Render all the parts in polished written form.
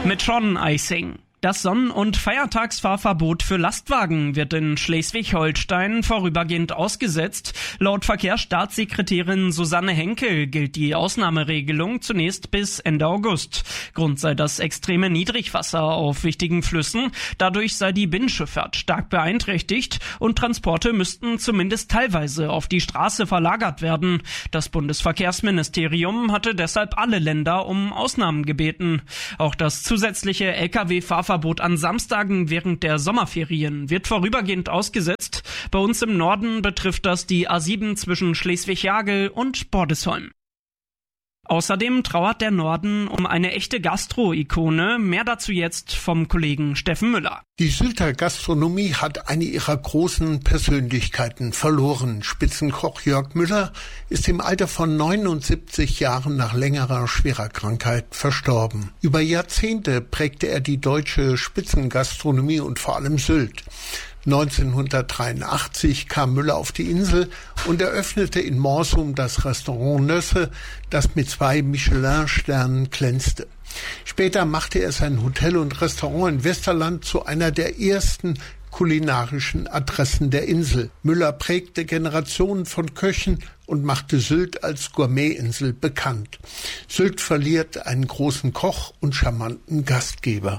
Mit Schon-Icing. Das Sonnen- und Feiertagsfahrverbot für Lastwagen wird in Schleswig-Holstein vorübergehend ausgesetzt. Laut Verkehrsstaatssekretärin Susanne Henkel gilt die Ausnahmeregelung zunächst bis Ende August. Grund sei das extreme Niedrigwasser auf wichtigen Flüssen. Dadurch sei die Binnenschifffahrt stark beeinträchtigt und Transporte müssten zumindest teilweise auf die Straße verlagert werden. Das Bundesverkehrsministerium hatte deshalb alle Länder um Ausnahmen gebeten. Auch das zusätzliche Lkw-Fahrverbot an Samstagen während der Sommerferien wird vorübergehend ausgesetzt. Bei uns im Norden betrifft das die A7 zwischen Schleswig-Jagel und Bordesholm. Außerdem trauert der Norden um eine echte Gastro-Ikone. Mehr dazu jetzt vom Kollegen Steffen Müller. Die Sylter Gastronomie hat eine ihrer großen Persönlichkeiten verloren. Spitzenkoch Jörg Müller ist im Alter von 79 Jahren nach längerer schwerer Krankheit verstorben. Über Jahrzehnte prägte er die deutsche Spitzengastronomie und vor allem Sylt. 1983 kam Müller auf die Insel und eröffnete in Morsum das Restaurant Nösse, das mit 2 Michelin-Sternen glänzte. Später machte er sein Hotel und Restaurant in Westerland zu einer der ersten kulinarischen Adressen der Insel. Müller prägte Generationen von Köchen und machte Sylt als Gourmetinsel bekannt. Sylt verliert einen großen Koch und charmanten Gastgeber.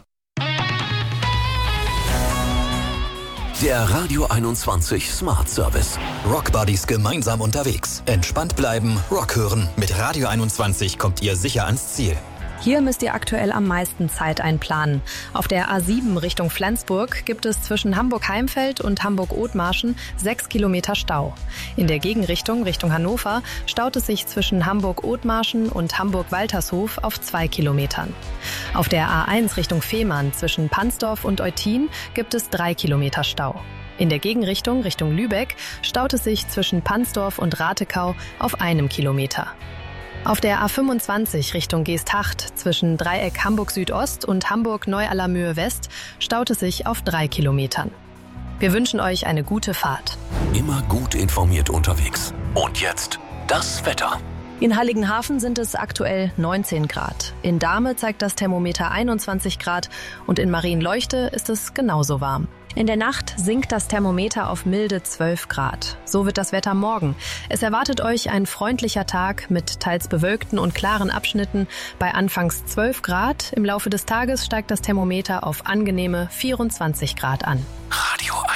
Der Radio 21 Smart Service. Rockbuddies gemeinsam unterwegs. Entspannt bleiben, Rock hören. Mit Radio 21 kommt ihr sicher ans Ziel. Hier müsst ihr aktuell am meisten Zeit einplanen. Auf der A7 Richtung Flensburg gibt es zwischen Hamburg-Heimfeld und Hamburg-Othmarschen 6 Kilometer Stau. In der Gegenrichtung Richtung Hannover staut es sich zwischen Hamburg-Othmarschen und Hamburg-Waltershof auf 2 Kilometern. Auf der A1 Richtung Fehmarn zwischen Pansdorf und Eutin gibt es 3 Kilometer Stau. In der Gegenrichtung Richtung Lübeck staut es sich zwischen Pansdorf und Ratekau auf 1 Kilometer. Auf der A25 Richtung Geesthacht zwischen Dreieck Hamburg Südost und Hamburg Neu-Allermöhe West staut es sich auf 3 Kilometern. Wir wünschen euch eine gute Fahrt. Immer gut informiert unterwegs. Und jetzt das Wetter. In Heiligenhafen sind es aktuell 19 Grad. In Dahme zeigt das Thermometer 21 Grad und in Marienleuchte ist es genauso warm. In der Nacht sinkt das Thermometer auf milde 12 Grad. So wird das Wetter morgen. Es erwartet euch ein freundlicher Tag mit teils bewölkten und klaren Abschnitten bei anfangs 12 Grad. Im Laufe des Tages steigt das Thermometer auf angenehme 24 Grad an. Radio